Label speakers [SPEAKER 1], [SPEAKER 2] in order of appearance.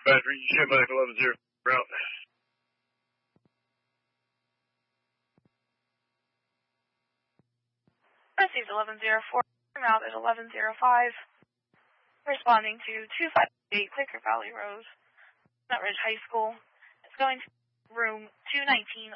[SPEAKER 1] Patrick, you should back 11-0 route.
[SPEAKER 2] Received 1104, route at 1105. Responding to 258 Quaker Valley Road, Nut Ridge High School. It's going to room 219